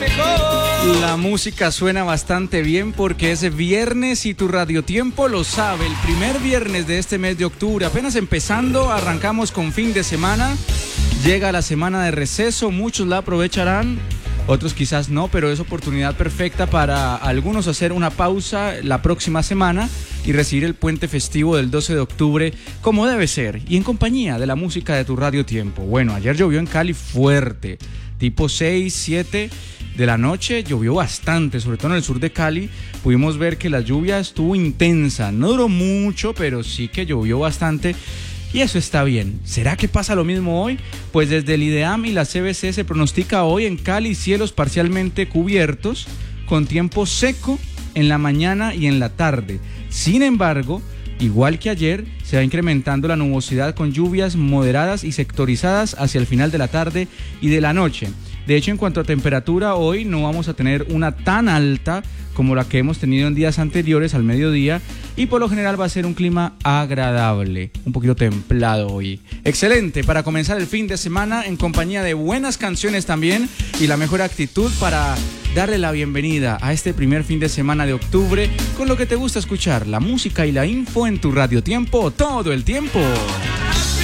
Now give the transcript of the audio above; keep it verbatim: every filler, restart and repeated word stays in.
mejor. La música suena bastante bien porque es viernes y tu radiotiempo lo sabe. El primer viernes de este mes de octubre, apenas empezando, arrancamos con fin de semana. Llega la semana de receso, muchos la aprovecharán, otros quizás no, pero es oportunidad perfecta para algunos hacer una pausa la próxima semana y recibir el puente festivo del doce de octubre como debe ser y en compañía de la música de tu radiotiempo. Bueno, ayer llovió en Cali fuerte, tipo seis, siete de la noche, llovió bastante, sobre todo en el sur de Cali. Pudimos ver que la lluvia estuvo intensa, no duró mucho, pero sí que llovió bastante. Y eso está bien. ¿Será que pasa lo mismo hoy? Pues desde el IDEAM y la C B C se pronostica hoy en Cali cielos parcialmente cubiertos, con tiempo seco en la mañana y en la tarde. Sin embargo, igual que ayer, se va incrementando la nubosidad con lluvias moderadas y sectorizadas hacia el final de la tarde y de la noche. De hecho, en cuanto a temperatura, hoy no vamos a tener una tan alta como la que hemos tenido en días anteriores al mediodía y por lo general va a ser un clima agradable, un poquito templado hoy. Excelente para comenzar el fin de semana en compañía de buenas canciones también y la mejor actitud para darle la bienvenida a este primer fin de semana de octubre con lo que te gusta escuchar, la música y la info en tu radiotiempo todo el tiempo.